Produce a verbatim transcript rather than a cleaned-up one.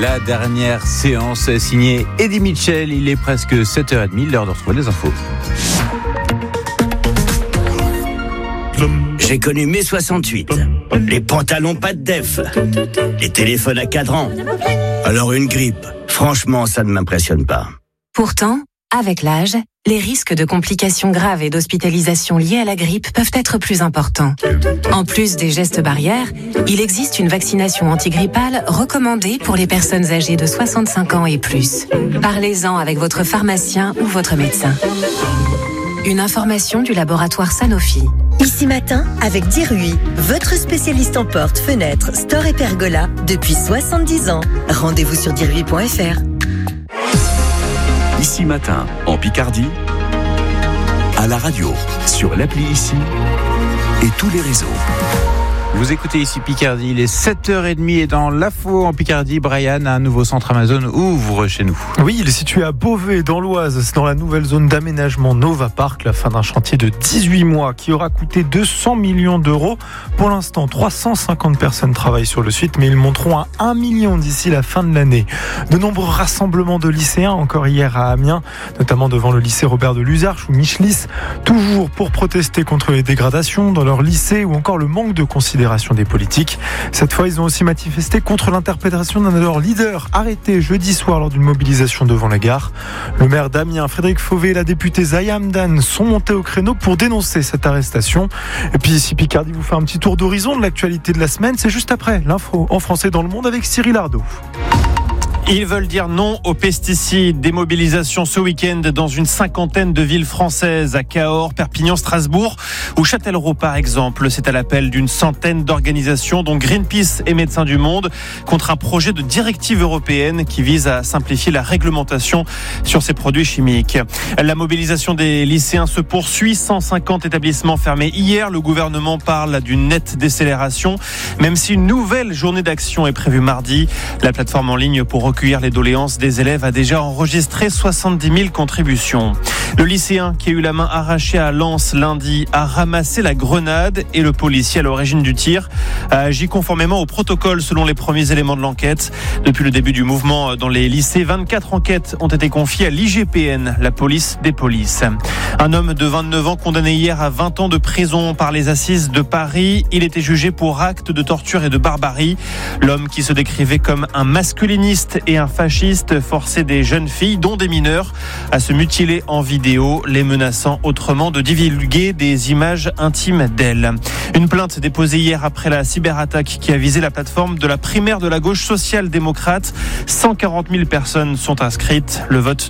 La dernière séance signée Eddie Mitchell. Il est presque sept heures trente, l'heure de retrouver les infos. J'ai connu mai soixante-huit, les pantalons pas de def, les téléphones à cadran. Alors une grippe, franchement, ça ne m'impressionne pas. Pourtant, avec l'âge, les risques de complications graves et d'hospitalisation liées à la grippe peuvent être plus importants. En plus des gestes barrières, il existe une vaccination antigrippale recommandée pour les personnes âgées de soixante-cinq ans et plus. Parlez-en avec votre pharmacien ou votre médecin. Une information du laboratoire Sanofi. Ici Matin, avec Dirui, votre spécialiste en portes, fenêtres, store et pergola depuis soixante-dix ans. Rendez-vous sur dirui point f r. Ici Matin, en Picardie, à la radio, sur l'appli Ici et tous les réseaux. Vous écoutez Ici Picardie, il est sept heures trente et dans l'A-F-O en Picardie, Brian, un nouveau centre Amazon ouvre chez nous. Oui, il est situé à Beauvais, dans l'Oise. C'est dans la nouvelle zone d'aménagement Nova Park, la fin d'un chantier de dix-huit mois qui aura coûté deux cents millions d'euros. Pour l'instant, trois cent cinquante personnes travaillent sur le site, mais ils monteront à un million d'ici la fin de l'année. De nombreux rassemblements de lycéens, encore hier à Amiens, notamment devant le lycée Robert de Luzarches ou Michelis, toujours pour protester contre les dégradations dans leur lycée ou encore le manque de considération des politiques. Cette fois, ils ont aussi manifesté contre l'interprétation d'un de leurs leaders arrêté jeudi soir lors d'une mobilisation devant la gare. Le maire d'Amiens, Frédéric Fauvet, et la députée Zaya Hamdan sont montés au créneau pour dénoncer cette arrestation. Et puis ici Picardie vous fait un petit tour d'horizon de l'actualité de la semaine. C'est juste après l'info en français dans le monde avec Cyril Ardo. Ils veulent dire non aux pesticides. Des mobilisations ce week-end dans une cinquantaine de villes françaises, à Cahors, Perpignan, Strasbourg ou Châtellerault par exemple. C'est à l'appel d'une centaine d'organisations dont Greenpeace et Médecins du Monde contre un projet de directive européenne qui vise à simplifier la réglementation sur ces produits chimiques. La mobilisation des lycéens se poursuit. cent cinquante établissements fermés hier. Le gouvernement parle d'une nette décélération, même si une nouvelle journée d'action est prévue mardi. La plateforme en ligne pour recueillir les doléances des élèves a déjà enregistré soixante-dix mille contributions. Le lycéen qui a eu la main arrachée à Lens lundi a ramassé la grenade et le policier à l'origine du tir a agi conformément au protocole selon les premiers éléments de l'enquête. Depuis le début du mouvement dans les lycées, vingt-quatre enquêtes ont été confiées à l'I G P N, la police des polices. Un homme de vingt-neuf ans condamné hier à vingt ans de prison par les assises de Paris. Il était jugé pour actes de torture et de barbarie. L'homme qui se décrivait comme un masculiniste et un fasciste forçait des jeunes filles, dont des mineurs, à se mutiler en vidéo, les menaçant autrement de divulguer des images intimes d'elles. Une plainte déposée hier après la cyberattaque qui a visé la plateforme de la primaire de la gauche social-démocrate. cent quarante mille personnes sont inscrites. Le vote